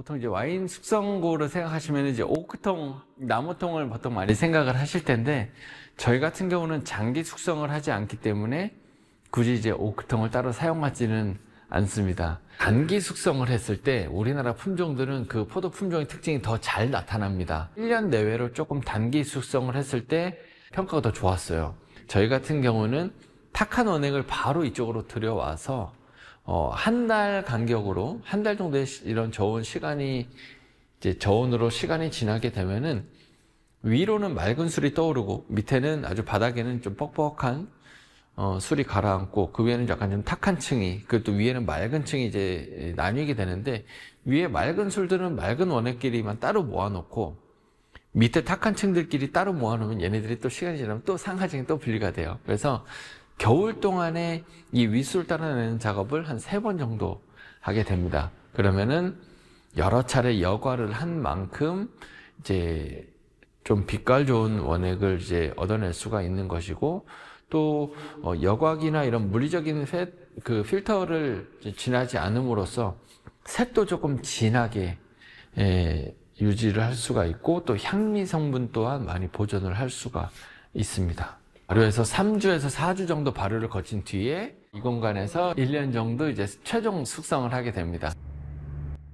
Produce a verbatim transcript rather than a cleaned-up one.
보통 이제 와인 숙성고를 생각하시면 이제 오크통, 나무통을 보통 많이 생각을 하실 텐데, 저희 같은 경우는 장기 숙성을 하지 않기 때문에 굳이 이제 오크통을 따로 사용하지는 않습니다. 단기 숙성을 했을 때 우리나라 품종들은 그 포도 품종의 특징이 더 잘 나타납니다. 일 년 내외로 조금 단기 숙성을 했을 때 평가가 더 좋았어요. 저희 같은 경우는 탁한 원액을 바로 이쪽으로 들여와서 어, 한 달 간격으로 한 달 정도의 이런 저온 시간이 이제 저온으로 시간이 지나게 되면은 위로는 맑은 술이 떠오르고 밑에는 아주 바닥에는 좀 뻑뻑한 어, 술이 가라앉고 그 위에는 약간 좀 탁한 층이, 그또 위에는 맑은 층이 이제 나뉘게 되는데, 위에 맑은 술들은 맑은 원액끼리만 따로 모아놓고 밑에 탁한 층들끼리 따로 모아놓으면 얘네들이 또 시간이 지나면 또 상하증이 또 분리가 돼요. 그래서 겨울 동안에 이 윗술 따라내는 작업을 한 세 번 정도 하게 됩니다. 그러면은 여러 차례 여과를 한 만큼 이제 좀 빛깔 좋은 원액을 이제 얻어낼 수가 있는 것이고, 또 여과기나 이런 물리적인 팻, 그 필터를 지나지 않음으로써 색도 조금 진하게 예, 유지를 할 수가 있고, 또 향미 성분 또한 많이 보존을 할 수가 있습니다. 발효해서 삼 주에서 사 주 정도 발효를 거친 뒤에 이 공간에서 일 년 정도 이제 최종 숙성을 하게 됩니다.